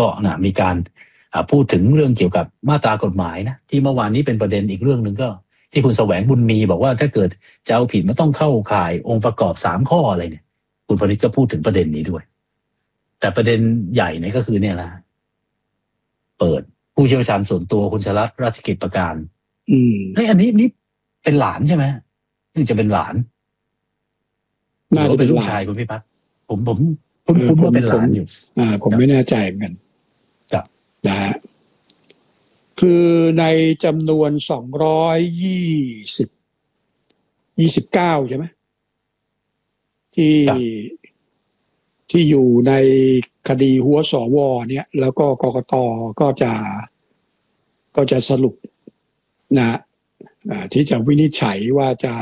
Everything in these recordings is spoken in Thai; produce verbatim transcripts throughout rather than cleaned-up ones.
ก็นะมีการพูดถึงเรื่องเกี่ยวกับมาตรากฎหมายนะที่เมื่อวานนี้เป็นประเด็นอีกเรื่องนึงก็ที่คุณแสวงบุญมีบอกว่าถ้าเกิดจะเอาผิดมันต้องเข้าข่ายองค์ประกอบสามข้ออะไรเนี่ยคุณพนิษฐ์ก็พูดถึงประเด็นนี้ด้วยแต่ประเด็นใหญ่เนี่ยก็คือเนี่ยแหละเปิดผู้เชี่ยวชาญส่วนตัวคุณชลัดราชกิจประการอืมเฮ้ยอันนี้นี่เป็นหลานใช่ไหมนี่จะเป็นหลานน่าจะเป็นลูกชายคุณพิพัฒน์ผมผมคุ้นคุ้นว่าเป็นหลานอยู่อ่าผมไม่แน่ใจเหมือนกันครับนะฮะคือในจำนวนสองร้อยยี่สิบยี่สิบเก้าใช่ไหมที่ที่อยู่ในคดีหัวสวเนี่ยแล้วก็กกตก็จะก็จะสรุปนะที่จะวินิจฉัยว่าจะ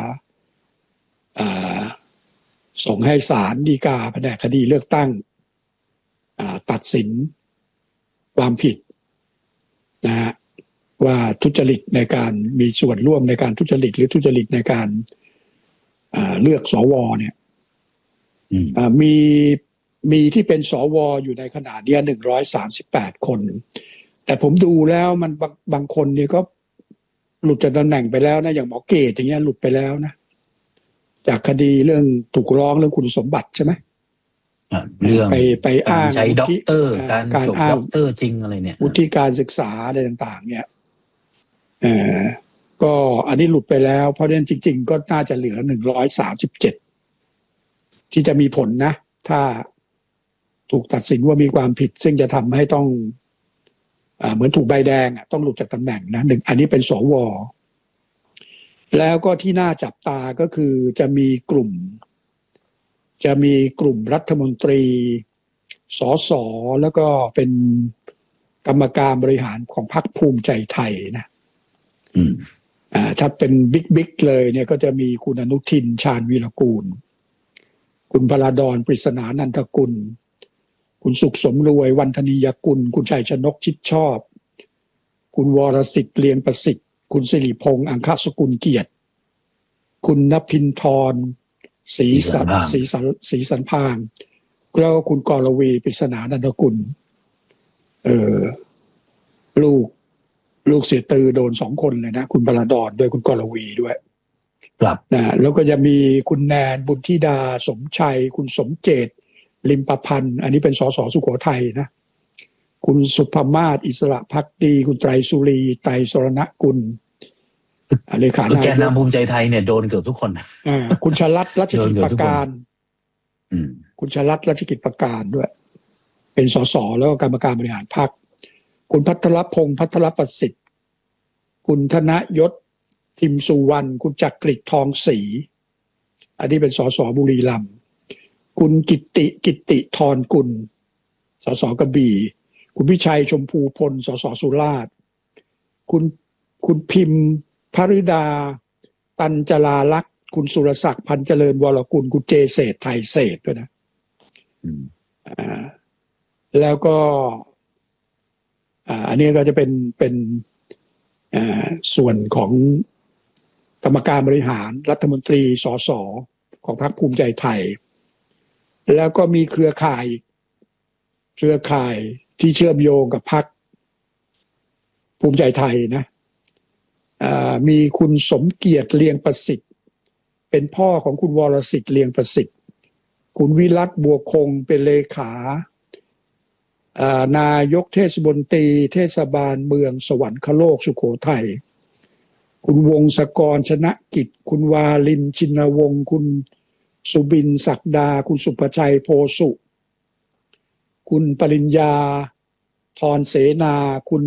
ส่งให้ศาลฎีกาแผนกคดีเลือกตั้งตัดสินความผิดนะฮะว่าทุจริตในการมีส่วนร่วมในการทุจริตหรือทุจริตในการเลือกสวเนี่ยมีมีที่เป็นสวอยู่ในขณะนี้หนึ่งร้อยสามสิบแปดคนแต่ผมดูแล้วมันบางบางคนนี่ก็หลุดจากตำแหน่งไปแล้วนะอย่างหมอเกตอย่างเงี้ยหลุดไปแล้วนะจากคดีเรื่องถูกร้องเรื่องคุณสมบัติใช่ไหมเรื่องไปไปอ้างใช้ด็อกเตอร์การการจบด็อกเตอร์จริงอะไรเนี่ยวุฒิการศึกษาอะไรต่างๆเนี่ยเออก็อันนี้หลุดไปแล้วเพราะฉะนั้นจริงๆก็น่าจะเหลือหนึ่งร้อยสามสิบเจ็ดที่จะมีผลนะถ้าถูกตัดสินว่ามีความผิดซึ่งจะทำให้ต้องอ่าเหมือนถูกใบแดงอ่ะต้องหลุดจากตำแหน่งนะหนึ่งอันนี้เป็นสวแล้วก็ที่น่าจับตาก็คือจะมีกลุ่มจะมีกลุ่มรัฐมนตรีสสแล้วก็เป็นกรรมการบริหารของพรรคภูมิใจไทยนะอ่าถ้าเป็นบิ๊กบิ๊กเลยเนี่ยก็จะมีคุณอนุทินชาญวีรกูลคุณพลาดอนปริศนานันทกุลคุณสุขสมรวยวันธนียกุลคุณชัยชนกชิดชอบคุณวรสิทธิ์เลียงประสิทธิ์คุณสิริพงษ์อังคสกุลเกียรติคุณณพินทรศรีสันศรีสันศรีสันพางแล้วคุณกรวีปริศนานันทกุลเออลูกลูกเสียตือโดนสองคนเลยนะคุณพลาดอนด้วยคุณกรวีด้วยครับนะแล้วก็จะมีคุณแนนบุญธิดาสมชัยคุณสมเจตลิมประพันธ์อันนี้เป็นสสสุโขทัยนะคุณสุภมาศอิสระภักดีคุณไตรสุรีไตรสรณกุลเลขาธิการแกนนำภูมิใจไทยเนี่ยโดนเกือบทุกคนอ่าคุณชลัดรัชกิจประการคุณชลัดรัชกิจประการด้วยเป็นสสแล้วก็กรรมการบริหารพรรคคุณพัทรพงษ์พัทรประสิทธิ์คุณธนยศทิมสุวรรณคุณจักริดทองศรีอันนี้เป็นสสบุรีรัมย์คุณกิตติกิตติธรกุลสสกระบี่คุณพิชัยชมพูพลสสสุราษฎร์คุณคุณพิมพ์ภริดาตันจราลักษณ์คุณสุรศักดิ์พันเจริญวรกุลคุณเจเศรษฐ์ไทยเศรษฐ์ด้วยนะอ่าแล้วก็อ่าอันนี้ก็จะเป็นเป็นอ่าส่วนของกรรมการบริหารรัฐมนตรีสสของพรรคภูมิใจไทยแล้วก็มีเครือข่ายเครือข่ายที่เชื่อมโยงกับพรรคภูมิใจไทยนะมีคุณสมเกียรติเลียงประสิทธิ์เป็นพ่อของคุณวรสิทธิ์เลียงประสิทธิ์คุณวิรัตบัวคงเป็นเลขานายกเทศมนตรีเทศบาลเมืองสวรรคโลกสุโขทัยคุณวงศกรชนะกิจคุณวาลินชินวงศ์คุณสุบินศักดาคุณสุภชัยโพสุคุณปริญญาธรเสนาคุณ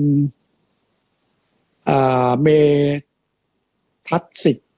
เมทัศสิทธิ์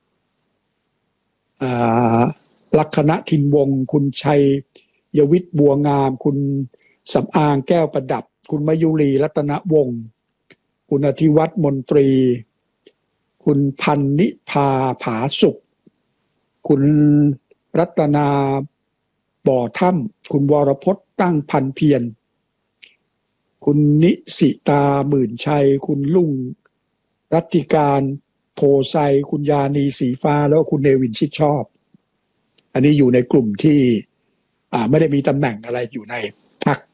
ลักษณะทินวงศ์คุณชัยยวิทย์บัวงามคุณสำอางแก้วประดับคุณมยุรีรัตนวงศ์คุณอธิวัฒน์มนตรีคุณพันนิพาผาสุขคุณรัตนาบ่อถ้ำคุณวรพจน์ตั้งพันเพียรคุณนิสิตาหมื่นชัยคุณลุงรัตติการโพไซคุณยานีสีฟ้าแล้วคุณเนวินชิดชอบอันนี้อยู่ในกลุ่มที่อ่าไม่ได้มีตำแหน่งอะไรอยู่ในพรรค